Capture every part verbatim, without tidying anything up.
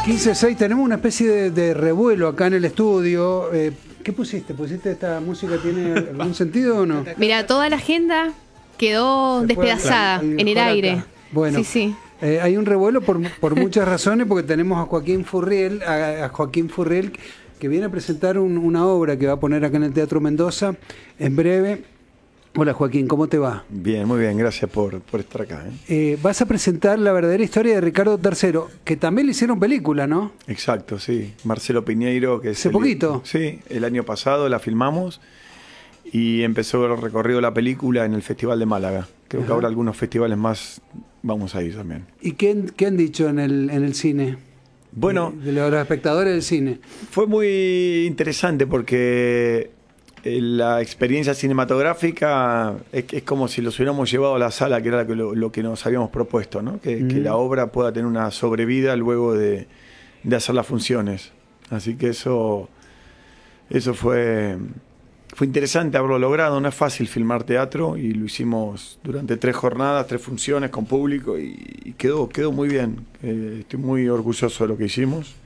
quince seis, tenemos una especie de, de revuelo acá en el estudio. Eh, ¿Qué pusiste? ¿Pusiste esta música? ¿Tiene algún sentido o no? Mira, toda la agenda quedó Se fue despedazada al- al- en el mejor aire. acá. Bueno, Sí, sí. eh, hay un revuelo por, por muchas razones, porque tenemos a Joaquín Furriel, a, a Joaquín Furriel, que viene a presentar un- una obra que va a poner acá en el Teatro Mendoza en breve. Hola Joaquín, ¿cómo te va? Bien, muy bien, gracias por, por estar acá. ¿eh? Eh, vas a presentar la verdadera historia de Ricardo tercero, que también le hicieron película, ¿no? Exacto, sí. Marcelo Piñeiro, que es ¿Hace el- poquito? Sí, el año pasado la filmamos y empezó el recorrido de la película en el Festival de Málaga. Creo Ajá. que ahora algunos festivales más vamos a ir también. ¿Y qué, qué han dicho en el, en el cine? Bueno, De, de los espectadores del cine. fue muy interesante porque eh, la experiencia cinematográfica es, es como si los hubiéramos llevado a la sala, que era lo, que- lo, lo que nos habíamos propuesto, ¿no? Que, Mm. que la obra pueda tener una sobrevida luego de, de hacer las funciones. Así que eso, eso fue, fue interesante haberlo logrado. No es fácil filmar teatro y lo hicimos durante tres jornadas, tres funciones con público y, y quedó, quedó muy bien. Eh, estoy muy orgulloso de lo que hicimos.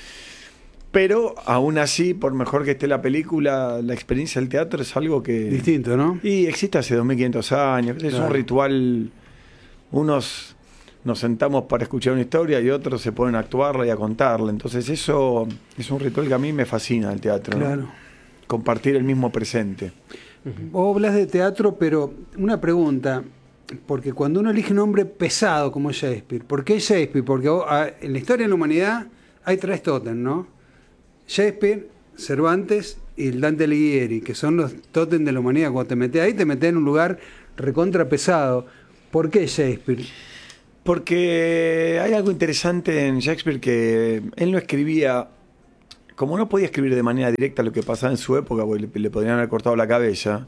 Pero aún así, por mejor que esté la película, la experiencia del teatro es algo que... Distinto, ¿no? Y existe hace dos mil quinientos años. Es Claro. un ritual. Unos nos sentamos para escuchar una historia y otros se ponen a actuarla y a contarla. Entonces eso es un ritual que a mí me fascina, el teatro, ¿no? Claro. Compartir el mismo presente. Vos hablas de teatro, pero una pregunta, porque cuando uno elige un hombre pesado como Shakespeare, ¿por qué Shakespeare? Porque vos, ah, en la historia de la humanidad hay tres tótems, ¿no? Shakespeare, Cervantes y el Dante Alighieri, que son los tótems de la humanidad. Cuando te metés ahí, te metés en un lugar recontra pesado. ¿Por qué Shakespeare? Porque hay algo interesante en Shakespeare, que él no escribía, como no podía escribir de manera directa lo que pasaba en su época, porque le, le podrían haber cortado la cabeza,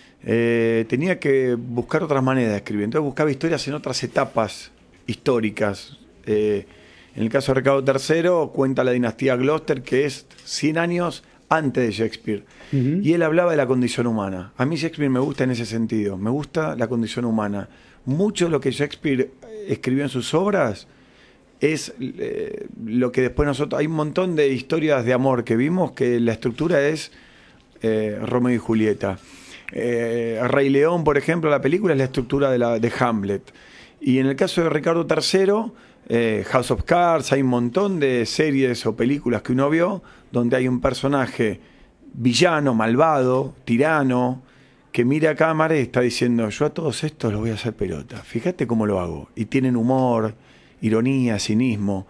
eh, tenía que buscar otras maneras de escribir. Entonces buscaba historias en otras etapas históricas. Eh, en el caso de Ricardo tercero cuenta la dinastía Gloucester, que es cien años antes de Shakespeare. Uh-huh. Y él hablaba de la condición humana. A mí Shakespeare me gusta en ese sentido, me gusta la condición humana. Mucho de lo que Shakespeare escribió en sus obras es eh, lo que después nosotros... Hay un montón de historias de amor que vimos que la estructura es eh, Romeo y Julieta. Eh, Rey León, por ejemplo, la película es la estructura de, la, de Hamlet. Y en el caso de Ricardo tercero, eh, House of Cards, hay un montón de series o películas que uno vio donde hay un personaje villano, malvado, tirano, que mira a cámara y está diciendo: yo a todos estos los voy a hacer pelota, fíjate cómo lo hago. Y tienen humor, ironía, cinismo.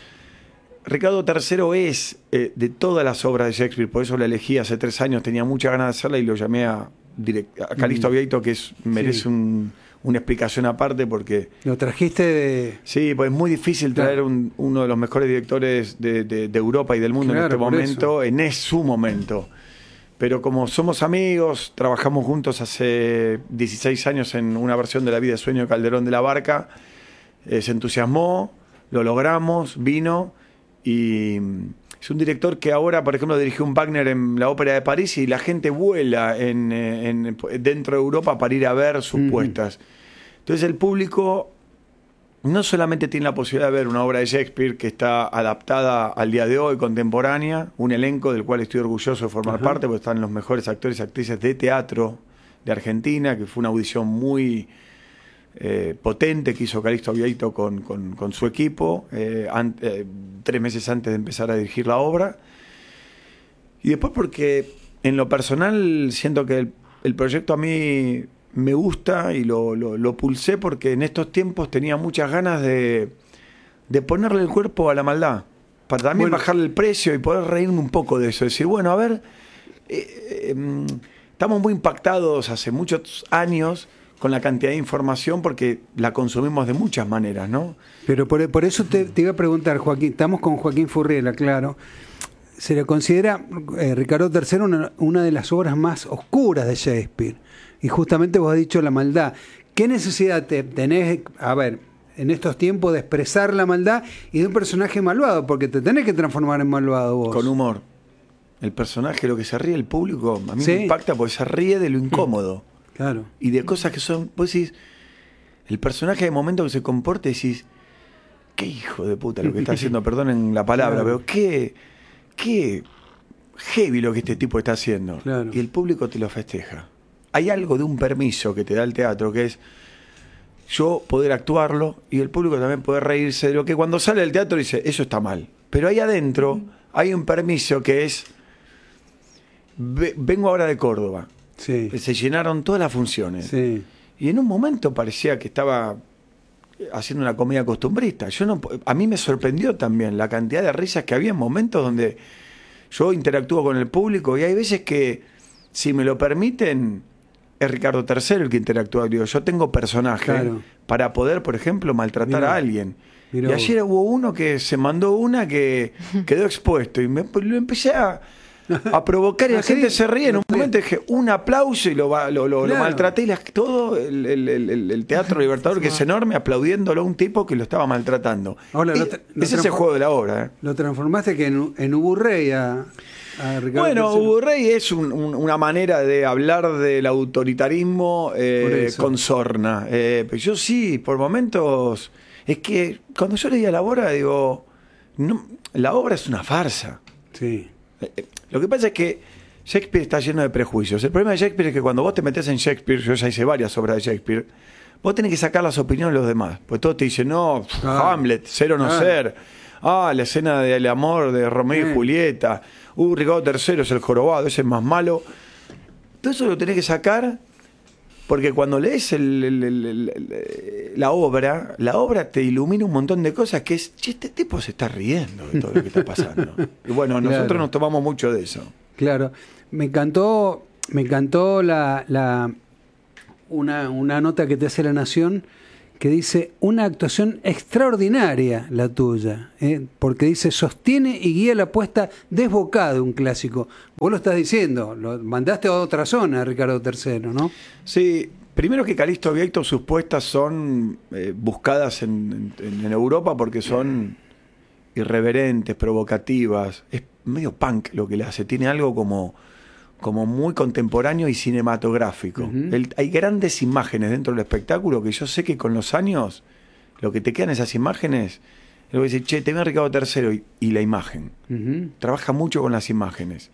Ricardo tercero es eh, de todas las obras de Shakespeare, por eso la elegí hace tres años, tenía muchas ganas de hacerla y lo llamé a, direct, a Calixto Mm. Vieito, que es, merece Sí. un, una explicación aparte, porque Lo trajiste de... sí, pues es muy difícil traer Claro. un, uno de los mejores directores de, de, de Europa y del mundo Claro, en este por momento, eso. en es su momento. Pero como somos amigos, trabajamos juntos hace dieciséis años en una versión de La vida de sueño de Calderón de la Barca, eh, se entusiasmó, lo logramos, vino, y es un director que ahora, por ejemplo, dirigió un Wagner en la Ópera de París y la gente vuela en, en, dentro de Europa para ir a ver sus Mm. puestas. Entonces el público no solamente tiene la posibilidad de ver una obra de Shakespeare que está adaptada al día de hoy, contemporánea, un elenco del cual estoy orgulloso de formar Ajá. parte, porque están los mejores actores y actrices de teatro de Argentina, que fue una audición muy eh, potente que hizo Calixto Vieito con, con, con su equipo, eh, an, eh, tres meses antes de empezar a dirigir la obra. Y después porque en lo personal siento que el, el proyecto a mí me gusta y lo, lo, lo pulsé porque en estos tiempos tenía muchas ganas de, de ponerle el cuerpo a la maldad, para también Bueno. bajarle el precio y poder reírme un poco de eso, decir, bueno, a ver, eh, eh, estamos muy impactados hace muchos años con la cantidad de información porque la consumimos de muchas maneras, ¿no? Pero por, por eso te, te iba a preguntar, Joaquín, estamos con Joaquín Furriela, claro. Se le considera eh, Ricardo tercero una, una de las obras más oscuras de Shakespeare. Y justamente vos has dicho la maldad. ¿Qué necesidad te, tenés, a ver, en estos tiempos de expresar la maldad y de un personaje malvado? Porque te tenés que transformar en malvado vos. Con humor. El personaje, lo que se ríe el público, a mí Sí. me impacta porque se ríe de lo incómodo. Claro. Y de cosas que son, vos decís, el personaje de momento que se comporta, decís, qué hijo de puta lo que está haciendo, perdonen la palabra, claro. pero qué, qué heavy lo que este tipo está haciendo. Claro. Y el público te lo festeja. Hay algo de un permiso que te da el teatro, que es yo poder actuarlo y el público también poder reírse de lo que cuando sale del teatro dice, eso está mal. Pero ahí adentro hay un permiso que es, vengo ahora de Córdoba. Sí. Se llenaron todas las funciones. Sí. Y en un momento parecía que estaba haciendo una comedia costumbrista. Yo no, a mí me sorprendió también la cantidad de risas que había en momentos donde yo interactúo con el público y hay veces que, si me lo permiten, es Ricardo tercero el que interactúa. Digo, yo tengo personaje claro. para poder, por ejemplo, maltratar Mirá. a alguien. Mirá. Y ayer hubo uno que se mandó una que quedó expuesto y me, lo empecé a, a provocar y la gente se ríe. En un momento dije, un aplauso y lo, lo, lo, claro. lo maltraté y la, todo el, el, el, el Teatro Libertador, que es enorme, aplaudiéndolo a un tipo que lo estaba maltratando. Ahora, lo, lo ese es el juego de la obra. ¿eh? Lo transformaste que en, en Ubu Rey a... Bueno, Ubu Rey es un, un, una manera de hablar del autoritarismo eh, con sorna. Eh, pero yo sí, por momentos... Es que cuando yo leía la obra, digo... No, la obra es una farsa. Sí. Eh, lo que pasa es que Shakespeare está lleno de prejuicios. El problema de Shakespeare es que cuando vos te metés en Shakespeare, yo ya hice varias obras de Shakespeare, vos tenés que sacar las opiniones de los demás. Pues todos te dicen, no, ah. Hamlet, ser o no ah. ser. Ah, la escena del amor de Romeo eh. y Julieta. Uh, Ricardo tercero es el jorobado, ese es más malo. Todo eso lo tenés que sacar porque cuando lees el, el, el, el, la obra, la obra te ilumina un montón de cosas que es, che, este tipo se está riendo de todo lo que está pasando. Y bueno, claro. nosotros nos tomamos mucho de eso. Claro. Me encantó, me encantó la, la una, una nota que te hace La Nación que dice, una actuación extraordinaria la tuya, ¿eh? Porque dice, sostiene y guía la apuesta desbocada de un clásico. Vos lo estás diciendo, lo mandaste a otra zona, Ricardo tercero, ¿no? Sí, primero que Calixto Viecto, sus puestas son eh, buscadas en, en, en Europa porque son irreverentes, provocativas, es medio punk lo que le hace, tiene algo como... como muy contemporáneo y cinematográfico. Uh-huh. El, hay grandes imágenes dentro del espectáculo que yo sé que con los años lo que te quedan esas imágenes, le voy a decir, che, te veo Ricardo tercero y, y la imagen. Uh-huh. Trabaja mucho con las imágenes.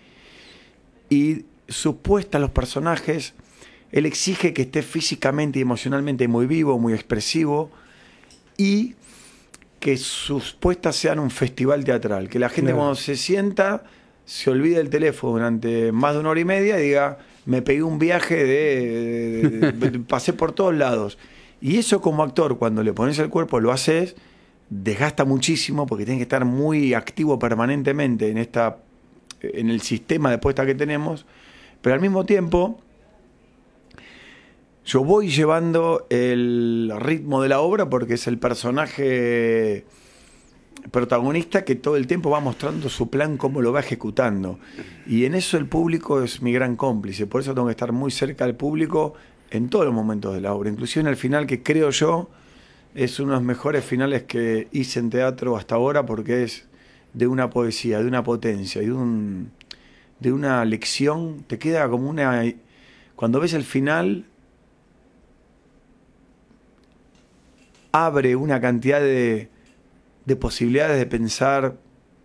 Y su puesta a los personajes, él exige que esté físicamente y emocionalmente muy vivo, muy expresivo y que sus puestas sean un festival teatral. Que la gente claro. cuando se sienta... se olvida el teléfono durante más de una hora y media y diga, me pegué un viaje de, de, de, de pasé por todos lados. Y eso como actor, cuando le pones el cuerpo, lo haces, desgasta muchísimo porque tienes que estar muy activo permanentemente en esta en el sistema de puesta que tenemos, pero al mismo tiempo yo voy llevando el ritmo de la obra porque es el personaje protagonista que todo el tiempo va mostrando su plan, cómo lo va ejecutando, y en eso el público es mi gran cómplice. Por eso tengo que estar muy cerca del público en todos los momentos de la obra, inclusive en el final, que creo yo es uno de los mejores finales que hice en teatro hasta ahora, porque es de una poesía, de una potencia, de un de una lección. Te queda como una... Cuando ves el final, abre una cantidad de de posibilidades de pensar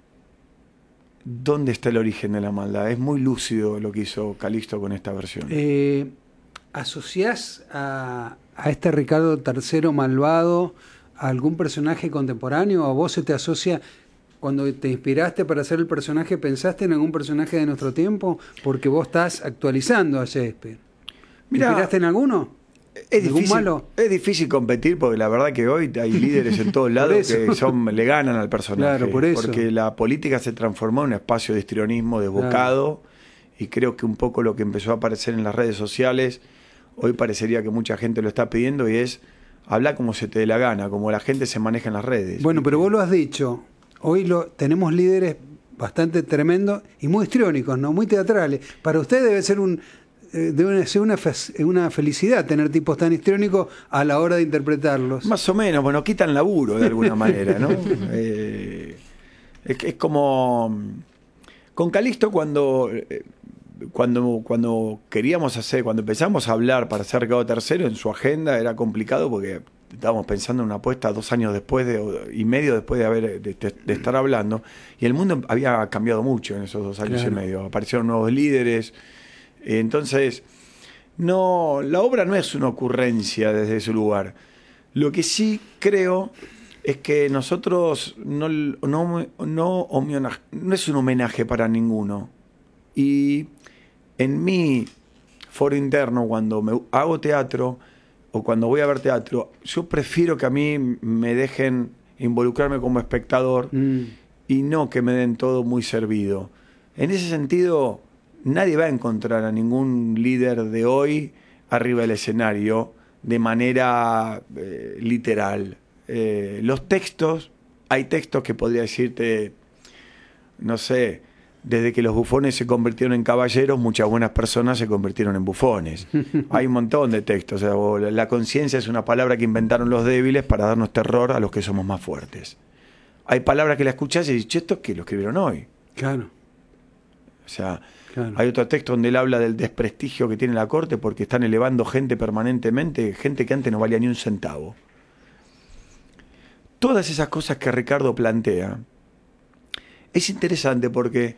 dónde está el origen de la maldad. Es muy lúcido lo que hizo Calixto con esta versión. Eh, ¿Asociás a, a este Ricardo tercero malvado a algún personaje contemporáneo? ¿O vos se te asocia, cuando te inspiraste para hacer el personaje, pensaste en algún personaje de nuestro tiempo? Porque vos estás actualizando a Shakespeare. ¿Te inspiraste en alguno? Es difícil, malo? es difícil competir porque la verdad que hoy hay líderes en todos lados que son, le ganan al personaje. Claro, por eso. Porque la política se transformó en un espacio de histrionismo desbocado, claro. Y creo que un poco lo que empezó a aparecer en las redes sociales, hoy parecería que mucha gente lo está pidiendo, y es hablar como se te dé la gana, como la gente se maneja en las redes. Bueno, pero vos lo has dicho, hoy lo tenemos líderes bastante tremendos y muy histriónicos, ¿no? Muy teatrales. Para usted debe ser un... debe ser una, una felicidad tener tipos tan histriónicos a la hora de interpretarlos. Más o menos, bueno, quitan laburo de alguna manera, ¿no? eh, es, es como con Calixto cuando, cuando cuando queríamos hacer, cuando empezamos a hablar para hacer Ricardo tercero, en su agenda era complicado porque estábamos pensando en una apuesta dos años después de, y medio después de haber de, de, de estar hablando, y el mundo había cambiado mucho en esos dos años claro. y medio. Aparecieron nuevos líderes. Entonces, no, la obra no es una ocurrencia desde ese lugar. Lo que sí creo es que nosotros no, no, no, no es un homenaje para ninguno. Y en mi foro interno, cuando me hago teatro o cuando voy a ver teatro, yo prefiero que a mí me dejen involucrarme como espectador mm. y no que me den todo muy servido. En ese sentido, nadie va a encontrar a ningún líder de hoy arriba del escenario de manera eh, literal. Eh, los textos, hay textos que podría decirte, no sé, desde que los bufones se convirtieron en caballeros, muchas buenas personas se convirtieron en bufones. Hay un montón de textos. O sea, la conciencia es una palabra que inventaron los débiles para darnos terror a los que somos más fuertes. Hay palabras que la escuchás y dices, che, ¿esto qué lo escribieron hoy? Claro. O sea, claro. Hay otro texto donde él habla del desprestigio que tiene la corte porque están elevando gente permanentemente, gente que antes no valía ni un centavo. Todas esas cosas que Ricardo plantea, es interesante porque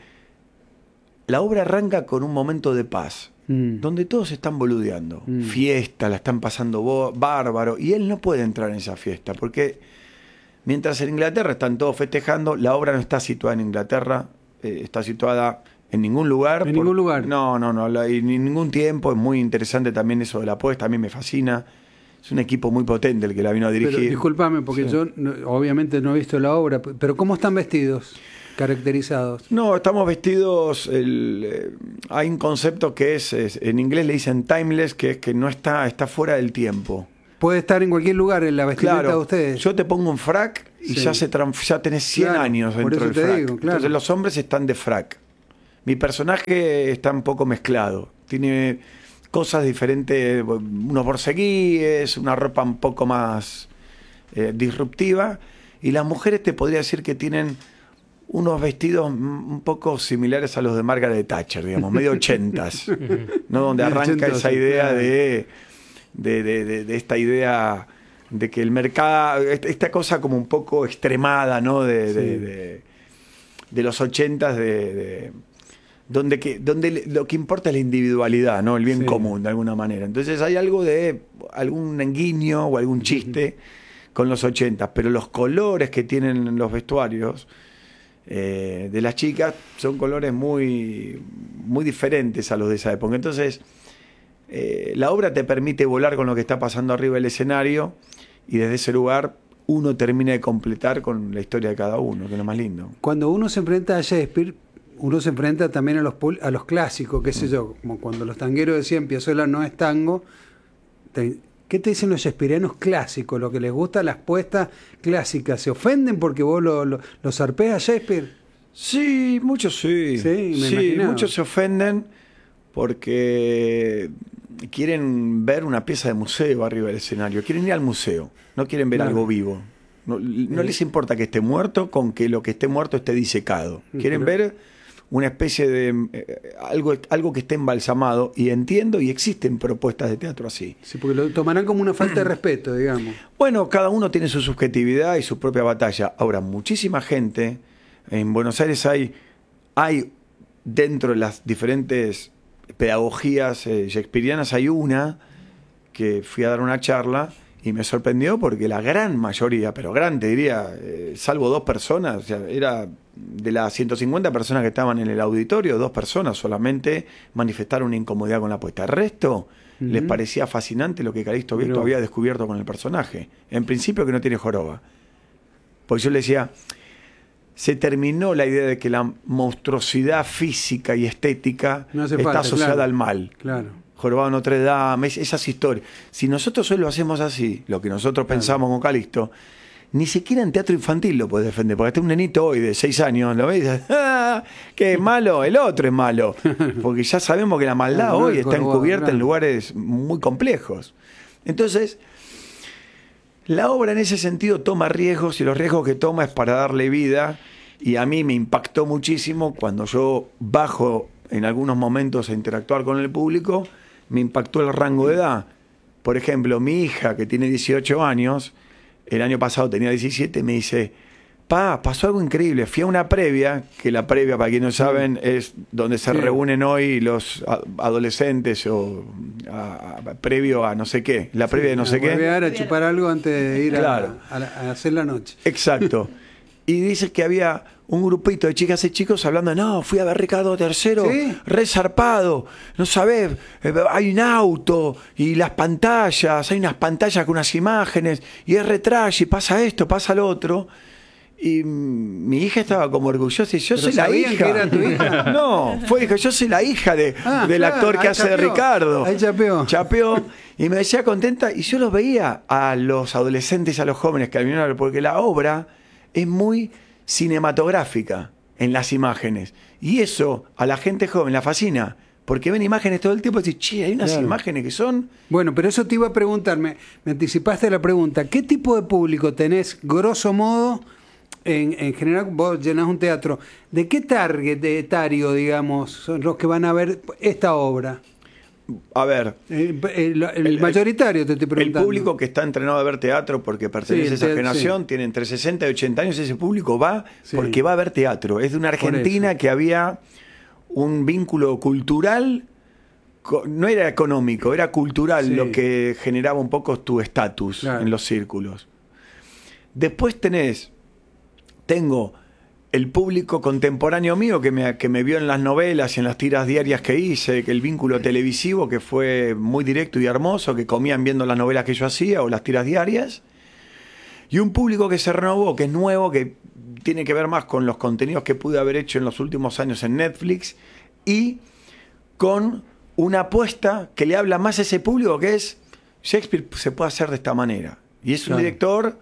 la obra arranca con un momento de paz, mm. donde todos están boludeando, mm. fiesta, la están pasando bo- bárbaro, y él no puede entrar en esa fiesta, porque mientras en Inglaterra están todos festejando, la obra no está situada en Inglaterra, eh, está situada en ningún lugar. En por, ningún lugar. No, no, no, la, y ni ningún tiempo. Es muy interesante también eso de la apuesta, a mí me fascina. Es un equipo muy potente el que la vino a dirigir. Pero, discúlpame, porque sí. yo no, obviamente no he visto la obra, pero ¿cómo están vestidos? Caracterizados. No, estamos vestidos, el, eh, hay un concepto que es, es, en inglés le dicen timeless, que es que no está, está fuera del tiempo. Puede estar en cualquier lugar en la vestimenta claro, de ustedes. Yo te pongo un frac y sí. ya se trans, ya tenés cien claro, años dentro del frac. Digo, claro. Entonces los hombres están de frac. Mi personaje está un poco mezclado. Tiene cosas diferentes, unos borceguíes, una ropa un poco más eh, disruptiva. Y las mujeres te podría decir que tienen unos vestidos un poco similares a los de Margaret Thatcher, digamos, medio ochentas, ¿no? Donde arranca esa idea de, de, de, de, de esta idea de que el mercado, esta cosa como un poco extremada, ¿no? De, sí. de, de, de los ochentas, de, de donde, que, donde lo que importa es la individualidad, ¿no? El bien sí. común, de alguna manera. Entonces hay algo de algún guiño o algún chiste uh-huh. con los ochentas, pero los colores que tienen los vestuarios Eh, de las chicas son colores muy, muy diferentes a los de esa época. Entonces, eh, la obra te permite volar con lo que está pasando arriba del escenario y desde ese lugar uno termina de completar con la historia de cada uno, que es lo más lindo. Cuando uno se enfrenta a Shakespeare, uno se enfrenta también a los, a los clásicos, qué sé mm. yo, como cuando los tangueros decían Piazzolla no es tango. Te, ¿Qué te dicen los shakespearianos clásicos? Lo que les gusta, las puestas clásicas. ¿Se ofenden porque vos lo, lo, lo zarpés a Shakespeare? Sí, muchos sí. Sí, me sí muchos se ofenden porque quieren ver una pieza de museo arriba del escenario. Quieren ir al museo, no quieren ver claro. algo vivo. No, no eh. les importa que esté muerto con que lo que esté muerto esté disecado. Quieren Pero... ver una especie de eh, algo, algo que esté embalsamado, y entiendo, y existen propuestas de teatro así. Sí, porque lo tomarán como una falta de respeto, digamos. Bueno, cada uno tiene su subjetividad y su propia batalla. Ahora, muchísima gente, en Buenos Aires hay, hay dentro de las diferentes pedagogías eh, shakespearianas, hay una que fui a dar una charla y me sorprendió porque la gran mayoría, pero gran te diría, eh, salvo dos personas, o sea, era de las ciento cincuenta personas que estaban en el auditorio, dos personas solamente manifestaron una incomodidad con la apuesta. El resto uh-huh. les parecía fascinante lo que Calixto Vieto pero... había descubierto con el personaje. En principio que no tiene joroba. Porque yo le decía, se terminó la idea de que la monstruosidad física y estética no está falta, asociada claro, al mal. Claro. Jorobado Notre Dame, esas historias. Si nosotros hoy lo hacemos así, lo que nosotros claro. pensamos con Calixto, ni siquiera en teatro infantil lo puedes defender, porque hasta un nenito hoy de seis años lo ves y dices, ¡ah! ¿Qué es malo? El otro es malo. Porque ya sabemos que la maldad hoy está encubierta claro. en lugares muy complejos. Entonces, la obra en ese sentido toma riesgos, y los riesgos que toma es para darle vida, y a mí me impactó muchísimo cuando yo bajo en algunos momentos a interactuar con el público, me impactó el rango de edad. por ejemplo, mi hija, que tiene dieciocho años, el año pasado tenía diecisiete, me dice, pa, pasó algo increíble. Fui a una previa, que la previa, para quienes no saben, es donde se sí. reúnen hoy los adolescentes o a, a, previo a no sé qué, la previa sí, de no sé qué. A, a chupar algo antes de ir claro. a, a, a hacer la noche. Exacto. Y dice que había un grupito de chicas y chicos hablando, no, fui a ver Ricardo tercero, ¿sí? Re zarpado, no sabés, hay un auto y las pantallas, hay unas pantallas con unas imágenes y es retrash y pasa esto, pasa lo otro. Y mi hija estaba como orgullosa y yo soy la hija. Que era tu hija? No, fue dijo, yo soy la hija de, ah, del claro, actor que hace chapeó, de Ricardo. Ahí chapeó. Chapeó. Y me decía contenta y yo los veía a los adolescentes, a los jóvenes que vinieron, porque la obra es muy cinematográfica en las imágenes. Y eso a la gente joven la fascina. Porque ven imágenes todo el tiempo y dicen, che, hay unas claro. imágenes que son... Bueno, pero eso te iba a preguntar, me, me anticipaste la pregunta. ¿Qué tipo de público tenés, grosso modo, en, en general, vos llenás un teatro? ¿De qué target etario, digamos, son los que van a ver esta obra? A ver... El, el, el, el mayoritario, te estoy preguntando. El público que está entrenado a ver teatro porque pertenece sí, a esa te, generación, sí. tiene entre sesenta y ochenta años, ese público va sí. porque va a ver teatro. Es de una Argentina que había un vínculo cultural, no era económico, era cultural sí. lo que generaba un poco tu estatus claro. en los círculos. Después tenés, tengo... el público contemporáneo mío que me, que me vio en las novelas y en las tiras diarias que hice, que el vínculo televisivo que fue muy directo y hermoso, que comían viendo las novelas que yo hacía o las tiras diarias, y un público que se renovó, que es nuevo, que tiene que ver más con los contenidos que pude haber hecho en los últimos años en Netflix y con una apuesta que le habla más a ese público, que es Shakespeare se puede hacer de esta manera. Y es un claro. director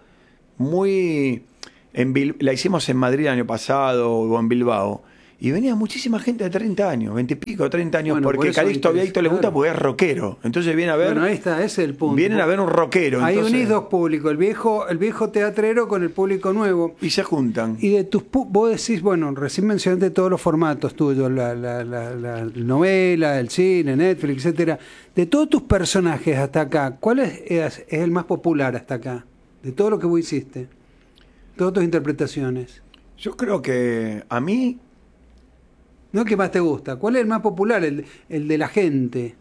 muy... En Bil- la hicimos en Madrid el año pasado o en Bilbao y venía muchísima gente de treinta años, veinte y pico, treinta años, bueno, porque por Calixto Viaito le gusta claro. porque es rockero. Entonces viene a ver. Bueno, ahí está, ese es el punto. Vienen a ver un rockero. Ahí entonces, unís dos públicos, el viejo, el viejo teatrero con el público nuevo. Y se juntan. Y de tus pu- vos decís, bueno, recién mencionaste todos los formatos tuyos, la, la, la, la novela, el cine, Netflix, etcétera. De todos tus personajes hasta acá, ¿cuál es, es, es el más popular hasta acá? De todo lo que vos hiciste. Todas tus interpretaciones. Yo creo que a mí... No, ¿qué más te gusta? ¿Cuál es el más popular? El, el de la gente.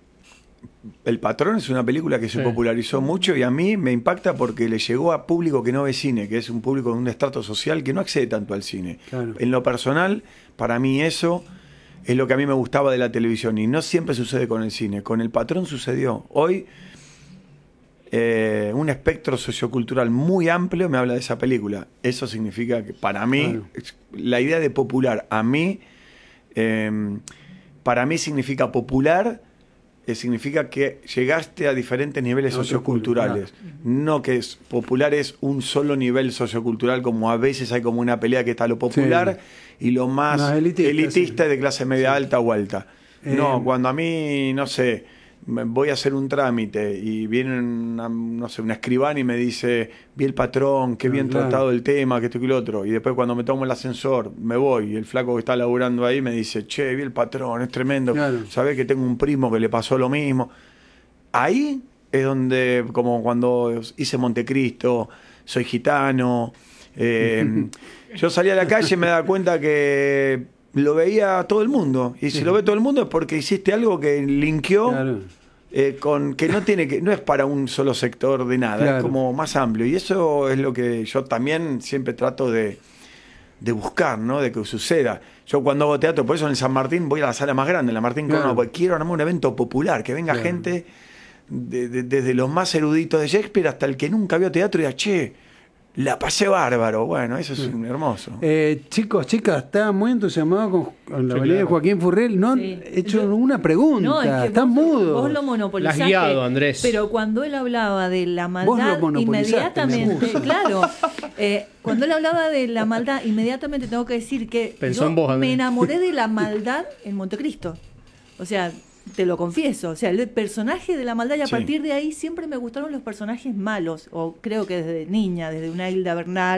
El Patrón es una película que se sí. popularizó mucho y a mí me impacta porque le llegó a público que no ve cine, que es un público de un estrato social que no accede tanto al cine. Claro. En lo personal, para mí eso es lo que a mí me gustaba de la televisión y no siempre sucede con el cine. Con El Patrón sucedió. Hoy... Eh, un espectro sociocultural muy amplio me habla de esa película. Eso significa que para mí, claro. la idea de popular, a mí, eh, para mí significa popular, eh, significa que llegaste a diferentes niveles no socioculturales. No que es popular es un solo nivel sociocultural, como a veces hay como una pelea que está lo popular sí. y lo más no, elitista, elitista sí. de clase media sí. alta o alta. Eh, no, cuando a mí, no sé... voy a hacer un trámite y viene una, no sé, una escribana y me dice, vi El Patrón, qué bien claro. tratado el tema, que esto y lo otro. Y después cuando me tomo el ascensor, me voy y el flaco que está laburando ahí me dice, che, vi El Patrón, es tremendo. Claro. Sabés que tengo un primo que le pasó lo mismo. Ahí es donde, como cuando hice Montecristo, soy gitano. Eh, yo salía a la calle y me daba cuenta que... lo veía todo el mundo y si sí. lo ve todo el mundo es porque hiciste algo que linkeó claro. eh, con que no tiene que no es para un solo sector de nada claro. es como más amplio y eso es lo que yo también siempre trato de, de buscar, ¿no? De que suceda. Yo cuando hago teatro, por eso en el San Martín voy a la sala más grande, en la Martín claro. Corona, porque quiero armar un evento popular, que venga claro. gente de, de, desde los más eruditos de Shakespeare hasta el que nunca vio teatro y diga, che, la pasé bárbaro. Bueno, eso es sí. hermoso. Eh, chicos, chicas, estaba muy entusiasmado con, con la sí, venida claro. de Joaquín Furriel. No sí. he hecho Yo, una pregunta. No, es que están mudos. Vos lo monopolizaste. La has guiado, Andrés. Pero cuando él hablaba de la maldad, inmediatamente, claro, eh, cuando él hablaba de la maldad, inmediatamente tengo que decir que Pensó yo en vos, me enamoré de la maldad en Montecristo. O sea, te lo confieso. O sea, el personaje de la maldad, y a sí. partir de ahí siempre me gustaron los personajes malos. O creo que desde niña, desde una Hilda Bernard,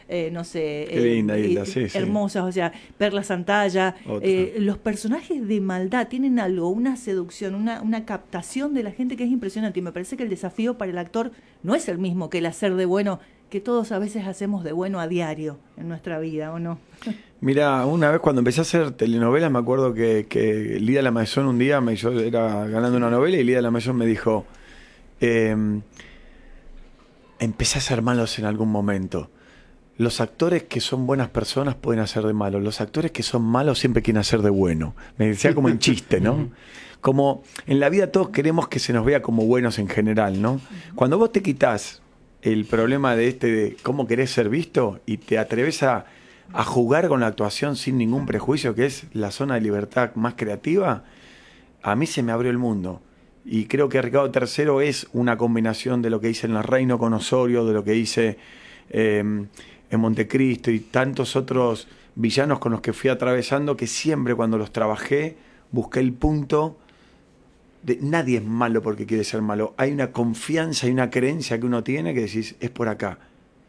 eh, no sé, Qué linda, eh, Hilda, sí, sí. hermosas, o sea, Perla Santalla. Eh, los personajes de maldad tienen algo, una seducción, una, una captación de la gente que es impresionante. Y me parece que el desafío para el actor no es el mismo que el hacer de bueno, que todos a veces hacemos de bueno a diario en nuestra vida, ¿o no? Mira, una vez cuando empecé a hacer telenovelas, me acuerdo que, que Lida Lamazón un día, me, yo era ganando una novela y Lida Lamazón me dijo, eh, empecé a ser malos en algún momento. Los actores que son buenas personas pueden hacer de malos. Los actores que son malos siempre quieren hacer de bueno. Me decía como en chiste, ¿no? Como en la vida todos queremos que se nos vea como buenos en general, ¿no? Cuando vos te quitas el problema de este de cómo querés ser visto y te atreves a, a jugar con la actuación sin ningún prejuicio, que es la zona de libertad más creativa, a mí se me abrió el mundo. Y creo que Ricardo tercero es una combinación de lo que hice en El Reino con Osorio, de lo que hice eh, en Montecristo y tantos otros villanos con los que fui atravesando, que siempre cuando los trabajé busqué el punto de nadie es malo porque quiere ser malo. Hay una confianza y una creencia que uno tiene que decís, es por acá.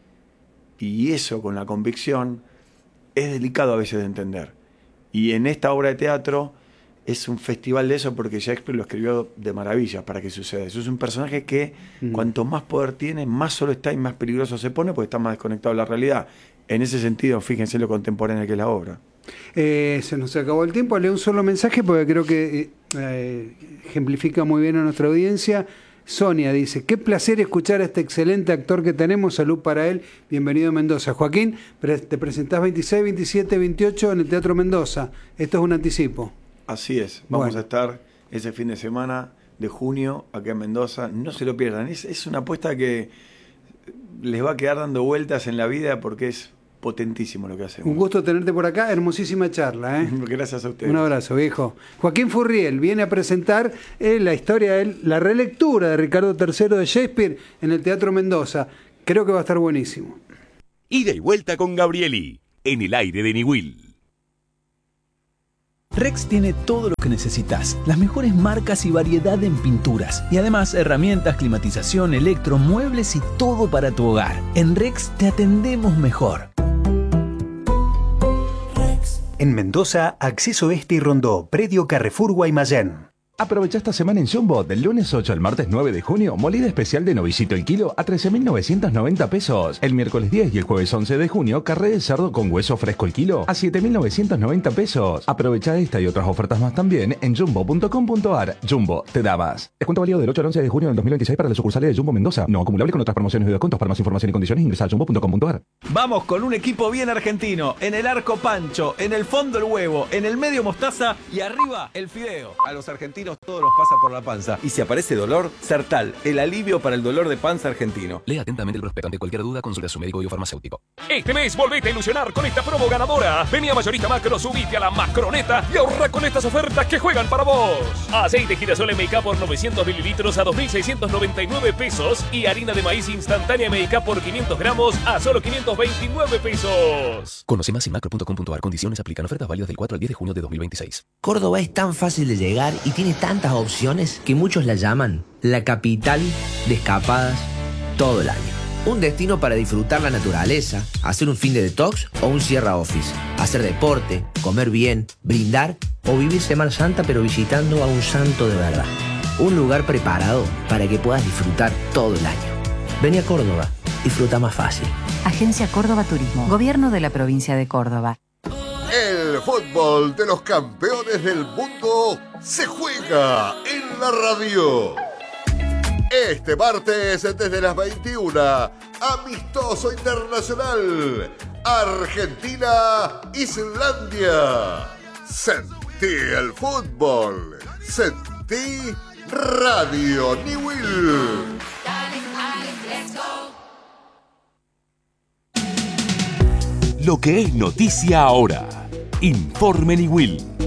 Y eso con la convicción es delicado a veces de entender. Y en esta obra de teatro es un festival de eso porque Shakespeare lo escribió de maravilla para que suceda. Eso es un personaje que mm. cuanto más poder tiene, más solo está y más peligroso se pone porque está más desconectado de la realidad. En ese sentido, fíjense lo contemporánea que es la obra. Eh, se nos acabó el tiempo, leo un solo mensaje porque creo que eh, ejemplifica muy bien a nuestra audiencia. Sonia dice, qué placer escuchar a este excelente actor que tenemos, salud para él, bienvenido a Mendoza. Joaquín, te presentás veintiséis, veintisiete, veintiocho en el Teatro Mendoza, esto es un anticipo. Así es, vamos bueno. a estar ese fin de semana de junio acá en Mendoza, no se lo pierdan, es, es una apuesta que les va a quedar dando vueltas en la vida porque es potentísimo lo que hacemos. Un gusto tenerte por acá, hermosísima charla. ¿eh? Gracias a ustedes. Un abrazo, viejo. Joaquín Furriel viene a presentar eh, la historia, la relectura de Ricardo tercero de Shakespeare en el Teatro Mendoza. Creo que va a estar buenísimo. Ida y vuelta con Gabrieli, en el aire de Niwil. Rex tiene todo lo que necesitas, las mejores marcas y variedad en pinturas, y además herramientas, climatización, electro, muebles y todo para tu hogar. En Rex te atendemos mejor. En Mendoza, Acceso Este y Rondó, predio Carrefour Guaymallén. Aprovecha esta semana en Jumbo, del lunes ocho al martes nueve de junio, molida especial de novicito el kilo a trece mil novecientos noventa pesos. El miércoles diez y el jueves once de junio, carré de cerdo con hueso fresco el kilo a siete mil novecientos noventa pesos. Aprovecha esta y otras ofertas más también en jumbo punto com punto ar. Jumbo, te da más. Descuento válido del ocho al once de junio del dos mil veintiséis para las sucursales de Jumbo Mendoza. No acumulable con otras promociones y descuentos. Para más información y condiciones ingresa a jumbo punto com punto ar. Vamos con un equipo bien argentino. En el arco Pancho, en el fondo el huevo, en el medio mostaza y arriba el fideo. A los argentinos todo los pasa por la panza. Y si aparece dolor, Sertal, el alivio para el dolor de panza argentino. Lea atentamente el prospecto. Ante cualquier duda, consulte a su médico y o farmacéutico. Este mes volvete a ilusionar con esta promo ganadora. Vení a Mayorista Macro, subite a la Macroneta y ahorra con estas ofertas que juegan para vos. Aceite girasol M K por novecientos mililitros a dos mil seiscientos noventa y nueve pesos y harina de maíz instantánea M K por quinientos gramos a solo quinientos veintinueve pesos. Conoce más en macro punto com punto ar. Condiciones aplican. Ofertas válidas del cuatro al diez de junio de dos mil veintiséis. Córdoba es tan fácil de llegar y tiene tantas opciones que muchos la llaman la capital de escapadas todo el año. Un destino para disfrutar la naturaleza, hacer un fin de detox o un Sierra Office, hacer deporte, comer bien, brindar o vivir Semana Santa pero visitando a un santo de verdad. Un lugar preparado para que puedas disfrutar todo el año. Vení a Córdoba, disfruta más fácil. Agencia Córdoba Turismo, Gobierno de la Provincia de Córdoba. El fútbol de los campeones del mundo se juega en la radio. Este martes desde las veintiuna, amistoso internacional, Argentina-Islandia. Sentí el fútbol, sentí Radio Niwil. Lo que es noticia ahora. Informe Niwil.